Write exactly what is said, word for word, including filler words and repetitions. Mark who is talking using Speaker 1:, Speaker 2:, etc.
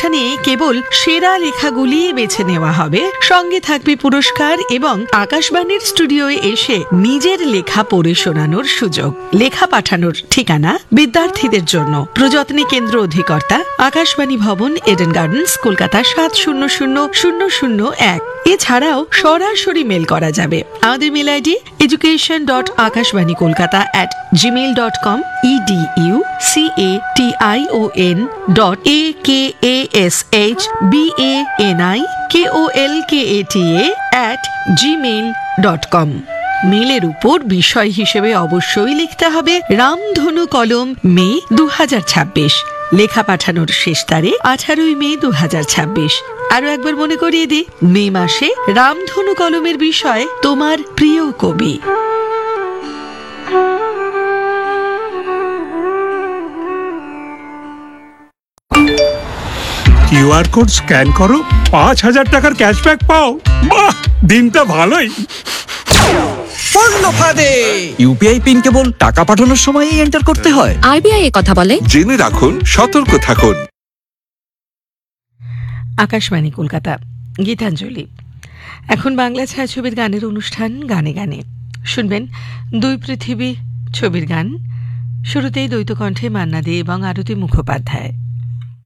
Speaker 1: অনুষ্ঠানে কেবল সেরা লেখাগুলি বেছে নেওয়া হবে, সঙ্গে থাকবে পুরস্কার এবং আকাশবাণীর স্টুডিওয়ে এসে নিজের লেখা পড়ে শোনানোর সুযোগ। লেখা পাঠানোর ঠিকানা বিদ্যার্থীদের জন্য প্রযত্নী কেন্দ্র অধিকর্তা, আকাশবাণী ভবন, এডেন গার্ডেন্স, কলকাতা সাত শূন্য শূন্য শূন্য শূন্য এক। এছাড়াও সরাসরি মেল করা যাবে। আমাদের mail ID education dot Akashvani Kolkata at Gmail dot com, edu C A T I O N dot A K A S H B A N I K O L K A T A at Gmail dot com. মেলের উপর বিষয় হিসেবে অবশ্যই লিখতে হবে রামধনু কলম মে দু হাজার ছাব্বিশ। লেখা পাঠানোর শেষ তারিখ আঠারোই মে দু হাজার ছাব্বিশ। আরো একবার মনে করিয়ে দিই, মে মাসে রামধনু কলমের বিষয় তোমার প্রিয় কবি।
Speaker 2: কিউআর কোড স্ক্যান করো, পাঁচ হাজার টাকার ক্যাশব্যাক পাও। বাহ, দিনটা ভালোই।
Speaker 3: ইউপিআই পিন কেবল টাকা পাঠানোর সময়ই এন্টার করতে হয়।
Speaker 4: আরবিআই এ কথা বলে।
Speaker 5: জেনে রাখুন, সতর্ক থাকুন।
Speaker 1: আকাশবাণী কলকাতা, গীতাঞ্জলি। এখন বাংলা ছায়াছবির গানের অনুষ্ঠান গানে গানে শুনবেন দুই পৃথিবী ছবির গান। শুরুতেই দ্বৈত কণ্ঠে মান্না দে এবং আরতি মুখোপাধ্যায়।